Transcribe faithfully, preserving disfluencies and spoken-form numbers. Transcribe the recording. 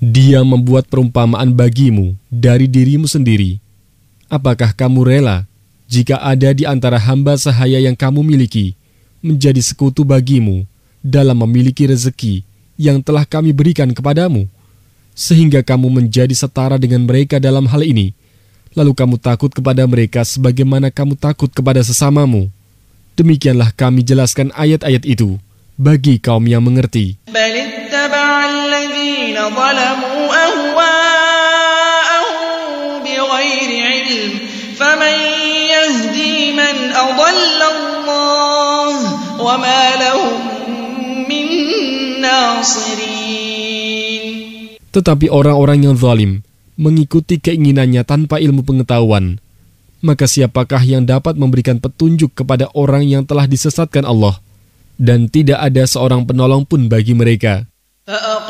Dia membuat perumpamaan bagimu dari dirimu sendiri. Apakah kamu rela jika ada di antara hamba sahaya yang kamu miliki menjadi sekutu bagimu dalam memiliki rezeki yang telah kami berikan kepadamu, sehingga kamu menjadi setara dengan mereka dalam hal ini, lalu kamu takut kepada mereka sebagaimana kamu takut kepada sesamamu? Demikianlah kami jelaskan ayat-ayat itu bagi kaum yang mengerti. Tetapi orang-orang yang zalim mengikuti keinginannya tanpa ilmu pengetahuan. Maka siapakah yang dapat memberikan petunjuk kepada orang yang telah disesatkan Allah? Dan tidak ada seorang penolong pun bagi mereka.